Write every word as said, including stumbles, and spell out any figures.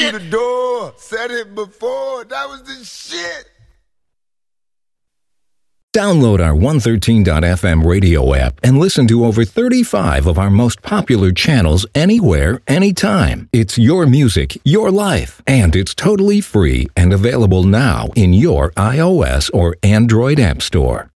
shit. the door. Said it before. That was the shit. Download our one thirteen dot f m radio app and listen to over thirty-five of our most popular channels anywhere, anytime. It's your music, your life, and it's totally free and available now in your iOS or Android app store.